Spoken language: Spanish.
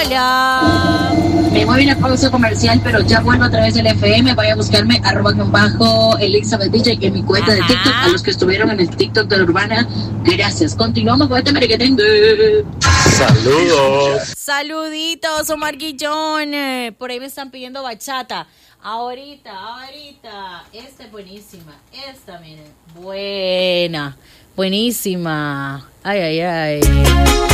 Hola. Me voy a una pausa comercial, pero ya vuelvo a través del FM. Vaya a buscarme @Elizabeth DJ en mi cuenta de TikTok. A los que estuvieron en el TikTok de la Urbana, gracias. Continuamos con este merequetengue. Saludos. Saluditos, Omar Guillón. Por ahí me están pidiendo bachata. Ahorita. Esta es buenísima. Esta, miren. Buena. Buenísima. Ay.